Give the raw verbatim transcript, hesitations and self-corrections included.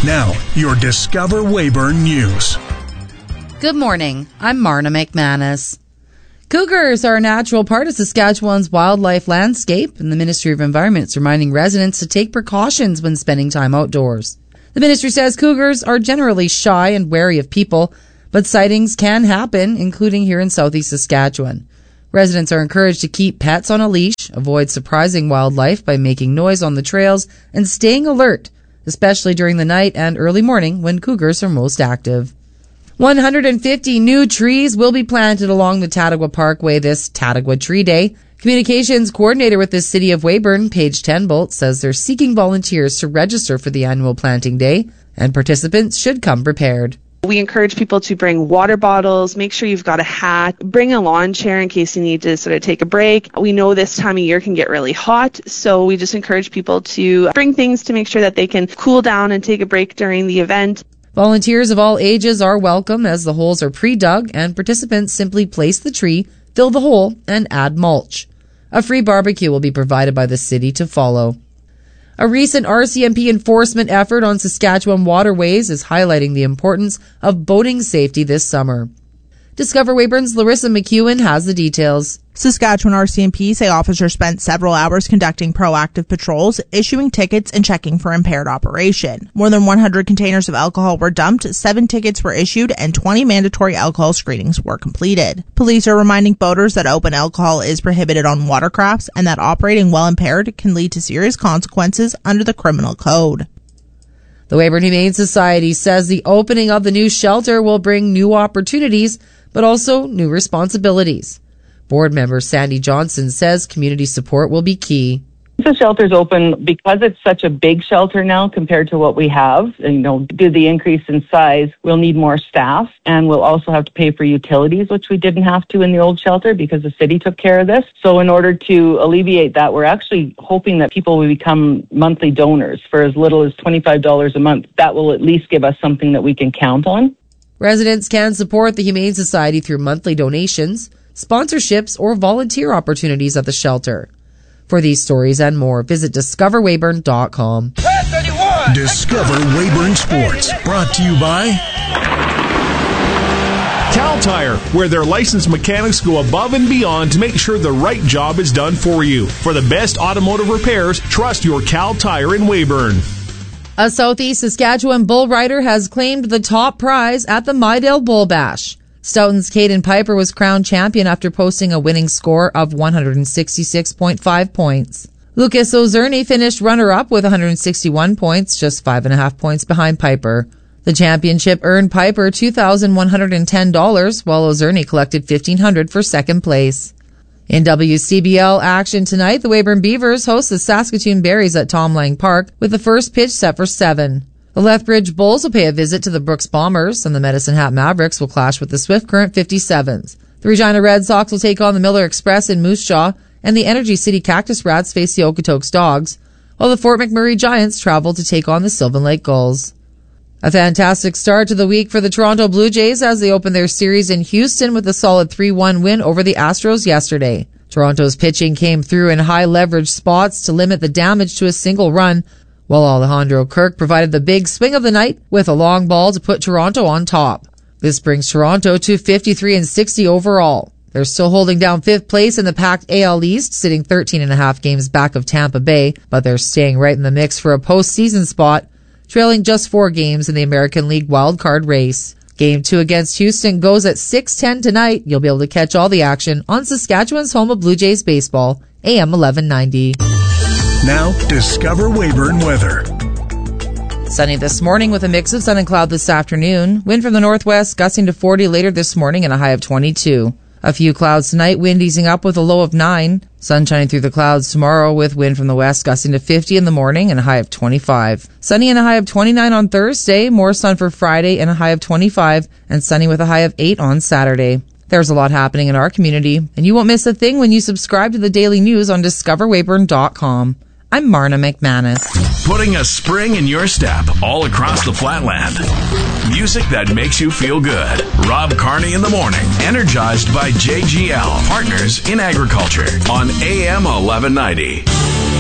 Now, your Discover Weyburn News. Good morning. I'm Marna McManus. Cougars are a natural part of Saskatchewan's wildlife landscape, and the Ministry of Environment is reminding residents to take precautions when spending time outdoors. The ministry says cougars are generally shy and wary of people, but sightings can happen, including here in southeast Saskatchewan. Residents are encouraged to keep pets on a leash, avoid surprising wildlife by making noise on the trails, and staying alert, especially during the night and early morning when cougars are most active. one hundred fifty new trees will be planted along the Tattagwa Parkway this Tattagwa Tree Day. Communications coordinator with the City of Weyburn, Paige Tenbolt, says they're seeking volunteers to register for the annual planting day, and participants should come prepared. We encourage people to bring water bottles, make sure you've got a hat, bring a lawn chair in case you need to sort of take a break. We know this time of year can get really hot, so we just encourage people to bring things to make sure that they can cool down and take a break during the event. Volunteers of all ages are welcome as the holes are pre-dug and participants simply place the tree, fill the hole, and add mulch. A free barbecue will be provided by the city to follow. A recent R C M P enforcement effort on Saskatchewan waterways is highlighting the importance of boating safety this summer. Discover Weyburn's Larissa McEwen has the details. Saskatchewan R C M P say officers spent several hours conducting proactive patrols, issuing tickets, and checking for impaired operation. More than one hundred containers of alcohol were dumped, seven tickets were issued, and twenty mandatory alcohol screenings were completed. Police are reminding boaters that open alcohol is prohibited on watercrafts and that operating while impaired can lead to serious consequences under the criminal code. The Weyburn Humane Society says the opening of the new shelter will bring new opportunities, but also new responsibilities. Board member Sandy Johnson says community support will be key. The shelter's open because it's such a big shelter now compared to what we have. And, you know, due to the increase in size, we'll need more staff, and we'll also have to pay for utilities, which we didn't have to in the old shelter because the city took care of this. So in order to alleviate that, we're actually hoping that people will become monthly donors for as little as twenty-five dollars a month. That will at least give us something that we can count on. Residents can support the Humane Society through monthly donations, sponsorships, or volunteer opportunities at the shelter. For these stories and more, visit discover weyburn dot com. Discover Weyburn Sports, brought to you by Cal Tire, where their licensed mechanics go above and beyond to make sure the right job is done for you. For the best automotive repairs, trust your Cal Tire in Weyburn. A Southeast Saskatchewan bull rider has claimed the top prize at the Mydale Bull Bash. Stoughton's Caden Piper was crowned champion after posting a winning score of one hundred sixty-six point five points. Lucas Ozerny finished runner-up with one hundred sixty-one points, just five and a half points behind Piper. The championship earned Piper two thousand one hundred ten dollars, while Ozerny collected fifteen hundred dollars for second place. In W C B L action tonight, the Weyburn Beavers host the Saskatoon Berries at Tom Lang Park with the first pitch set for seven. The Lethbridge Bulls will pay a visit to the Brooks Bombers, and the Medicine Hat Mavericks will clash with the Swift Current fifty-sevens. The Regina Red Sox will take on the Miller Express in Moose Jaw, and the Energy City Cactus Rats face the Okotoks Dogs, while the Fort McMurray Giants travel to take on the Sylvan Lake Gulls. A fantastic start to the week for the Toronto Blue Jays as they opened their series in Houston with a solid three one win over the Astros yesterday. Toronto's pitching came through in high leverage spots to limit the damage to a single run, while Alejandro Kirk provided the big swing of the night with a long ball to put Toronto on top. This brings Toronto to fifty-three and sixty overall. They're still holding down fifth place in the packed A L East, sitting thirteen and a half games back of Tampa Bay, but they're staying right in the mix for a postseason spot, trailing just four games in the American League wildcard race. Game two against Houston goes at six ten tonight. You'll be able to catch all the action on Saskatchewan's home of Blue Jays baseball, A M eleven ninety. Now, Discover Weyburn weather. Sunny this morning with a mix of sun and cloud this afternoon. Wind from the northwest gusting to forty later this morning and a high of twenty-two. A few clouds tonight, wind easing up with a low of nine. Sun shining through the clouds tomorrow with wind from the west gusting to fifty in the morning and a high of twenty-five. Sunny and a high of twenty-nine on Thursday, more sun for Friday and a high of twenty-five, and sunny with a high of eight on Saturday. There's a lot happening in our community, and you won't miss a thing when you subscribe to the daily news on discover weyburn dot com. I'm Marna McManus. Putting a spring in your step all across the flatland. Music that makes you feel good. Rob Carney in the morning. Energized by J G L, Partners in Agriculture on A M eleven ninety.